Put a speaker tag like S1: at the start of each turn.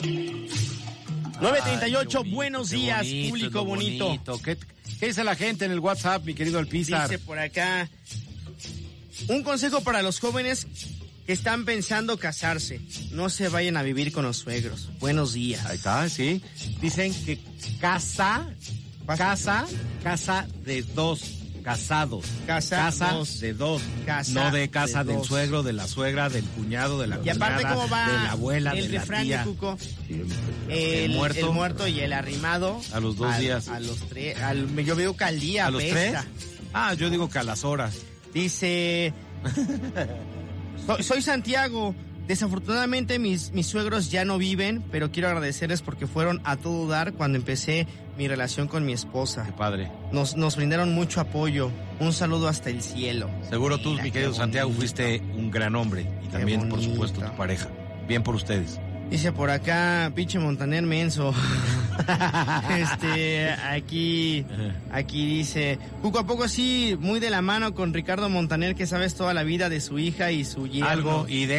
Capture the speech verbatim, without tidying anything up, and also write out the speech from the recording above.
S1: nueve treinta y ocho,
S2: bonito,
S1: buenos
S2: qué
S1: días,
S2: bonito,
S1: público bonito.
S2: bonito. ¿Qué, ¿Qué dice la gente en el WhatsApp, mi querido Alpizar?
S1: Dice por acá, un consejo para los jóvenes que están pensando casarse. No se vayan a vivir con los suegros. Buenos días.
S2: Ahí está, sí. Dicen que casa, casa, casa de dos. Casados.
S1: Casa,
S2: casa
S1: dos.
S2: de dos.
S1: Casa
S2: no de casa
S1: de
S2: del
S1: dos.
S2: suegro, de la suegra, del cuñado, de la
S1: Y aparte,
S2: cuñada,
S1: ¿cómo va
S2: de la abuela,
S1: el
S2: de la
S1: refrán
S2: tía.
S1: de Cuco? El,
S2: El muerto.
S1: el muerto y el arrimado.
S2: A los dos
S1: al-
S2: días.
S1: A los tres. Al, yo veo que al día.
S2: ¿A los
S1: apesta.
S2: tres? Ah, yo digo que a las horas.
S1: Dice, soy, soy Santiago. Desafortunadamente mis, mis suegros ya no viven, pero quiero agradecerles porque fueron a todo dar cuando empecé mi relación con mi esposa.
S2: Qué padre.
S1: Nos, nos brindaron mucho apoyo. Un saludo hasta el cielo.
S2: Seguro tú,
S1: Mira,
S2: mi
S1: qué
S2: querido Santiago,
S1: bonito.
S2: fuiste un gran hombre. Y
S1: Qué
S2: también, por
S1: bonito.
S2: supuesto, tu pareja. Bien por ustedes.
S1: Dice por acá, pinche Montaner menso. este, aquí, aquí dice, poco a poco así, muy de la mano con Ricardo Montaner, que sabes toda la vida de su hija y su yerno.
S2: Algo, y de